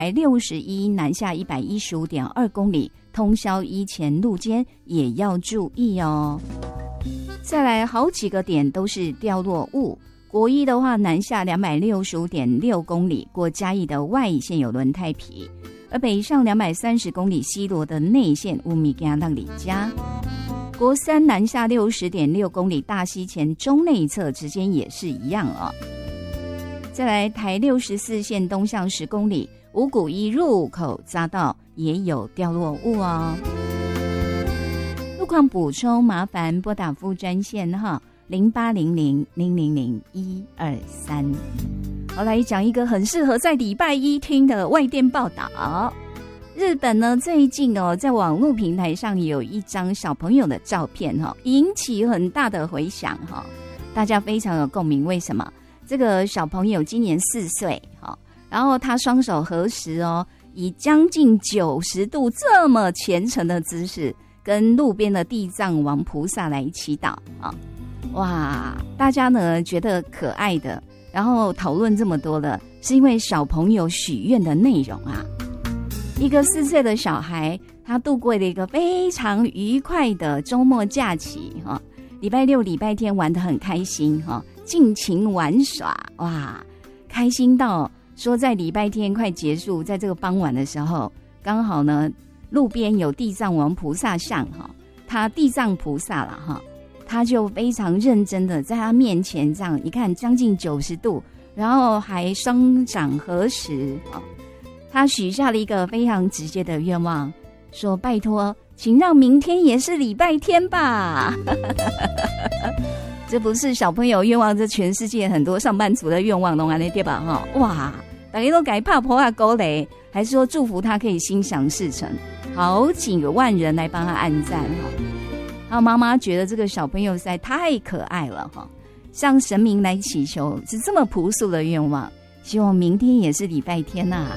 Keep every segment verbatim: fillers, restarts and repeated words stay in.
六十一南下一百一十五点二公里，通宵一前路肩也要注意哦。再来好几个点都是掉落雾，国一的话南下两百六十五点六公里，过嘉义的外线有轮胎皮，而北上两百三十公里西螺的内线乌米加浪里加。国三南下六十点六公里，大溪前中内侧之间也是一样哦。再来台六十四线东向十公里，五股一入口匝道也有掉落物哦。路况补充麻烦拨打服务专线哈，零八零零零零零一二三。好，来讲一个很适合在礼拜一听的外电报道。日本呢最近哦，在网络平台上有一张小朋友的照片哈，引起很大的回响哈，大家非常有共鸣。为什么？这个小朋友今年四岁哈，然后他双手合十哦，以将近九十度这么虔诚的姿势，跟路边的地藏王菩萨来祈祷啊！哇，大家呢觉得可爱的，然后讨论这么多的，是因为小朋友许愿的内容啊。一个四岁的小孩，他度过了一个非常愉快的周末假期哈，礼拜六、礼拜天玩得很开心哈，尽情玩耍哇，开心到说在礼拜天快结束，在这个傍晚的时候，刚好呢路边有地藏王菩萨像哈，他地藏菩萨了哈，他就非常认真的在他面前这样一看，将近九十度，然后还双掌合十啊。他许下了一个非常直接的愿望，说拜托请让明天也是礼拜天吧。这不是小朋友愿望，这全世界很多上班族的愿望都安尼对吧？哇，大家都改怕婆啊勾雷，还是说祝福他可以心想事成，好几万人来帮他按赞哈。然后妈妈觉得这个小朋友实在太可爱了哈，向神明来祈求是这么朴素的愿望，希望明天也是礼拜天呐、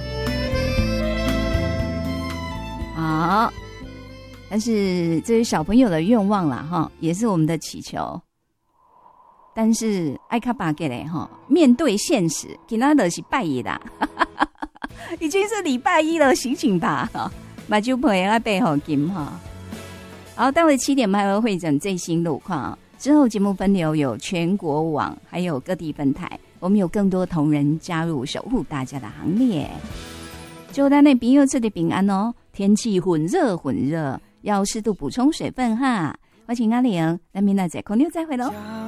啊。好，但是这是小朋友的愿望啦哈，也是我们的祈求。但是爱卡巴给嘞哈，面对现实，今天就是拜一啦，已经是礼拜一了，醒醒吧哈，马就朋友爱背后金哈。好，待会七点半会会诊最新路况，之后节目分流有全国网，还有各地分台，我们有更多同仁加入守护大家的行列。祝咱的朋友吃的平安哦！天气很热很热，要适度补充水分哈。我请阿玲，咱明仔载空中再会喽。